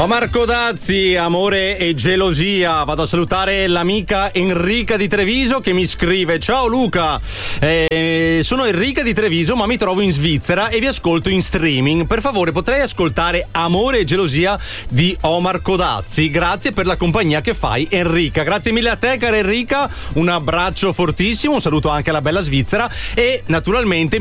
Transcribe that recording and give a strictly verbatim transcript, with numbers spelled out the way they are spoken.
Marco Dazzi, amore e gelosia. Vado a salutare l'amica Enrica di Treviso che mi scrive: ciao Luca, eh, sono Enrica di Treviso ma mi trovo in Svizzera e vi ascolto in streaming. Per favore potrei ascoltare Amore e gelosia di Omar Codazzi? Grazie per la compagnia che fai, Enrica. Grazie mille a te, cara Enrica, un abbraccio fortissimo, un saluto anche alla bella Svizzera e naturalmente